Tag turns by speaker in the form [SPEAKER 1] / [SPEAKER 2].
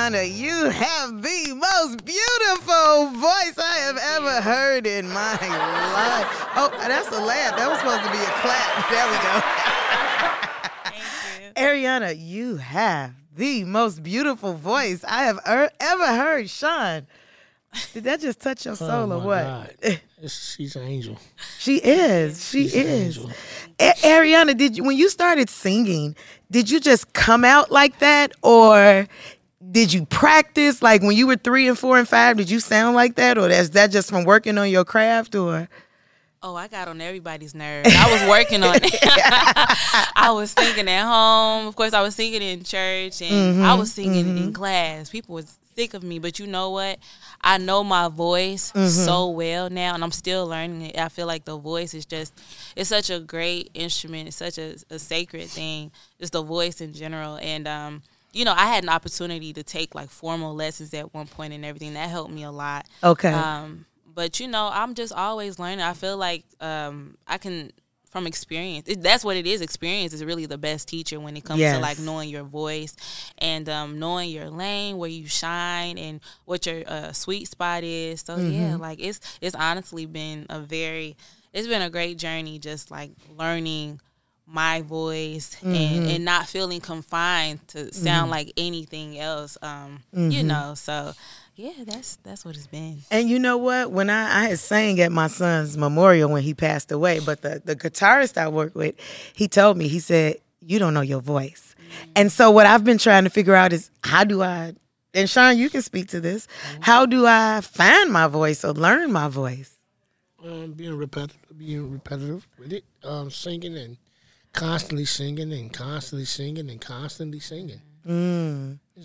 [SPEAKER 1] Ariana, you have the most beautiful voice I have ever heard in my life. Oh, that's a laugh. That was supposed to be a clap. There we go.
[SPEAKER 2] Thank you.
[SPEAKER 1] Ariana, you have the most beautiful voice I have ever heard. Sean, did that just touch your soul or what?
[SPEAKER 3] God. She's an angel.
[SPEAKER 1] She is.
[SPEAKER 3] She's an angel.
[SPEAKER 1] Ariana, when you started singing, did you just come out like that, or did you practice? Like when you were 3 and 4 and 5, did you sound like that, or is that just from working on your craft, or?
[SPEAKER 2] Oh, I got on everybody's nerves. I was working on it. I was singing at home. Of course, I was singing in church, and I was singing in class. People was sick of me, but you know what? I know my voice so well now, and I'm still learning it. I feel like the voice is it's such a great instrument. It's such a sacred thing, just the voice in general. And, you know, I had an opportunity to take, like, formal lessons at one point and everything. That helped me a lot.
[SPEAKER 1] Okay.
[SPEAKER 2] But, you know, I'm just always learning. I feel like I can, from experience, that's what it is. Experience is really the best teacher when it comes to, like, knowing your voice and knowing your lane, where you shine, and what your sweet spot is. So, yeah, like, it's honestly been it's been a great journey, just, like, learning my voice and not feeling confined to sound like anything else, you know, so... Yeah, that's what it's been.
[SPEAKER 1] And you know what? When I had sang at my son's memorial when he passed away, but the guitarist I work with, he told me, he said, you don't know your voice. And so what I've been trying to figure out is how do I, and Sean, you can speak to this, how do I find my voice or learn my voice?
[SPEAKER 3] Being repetitive with it, singing and constantly singing and constantly singing and constantly singing.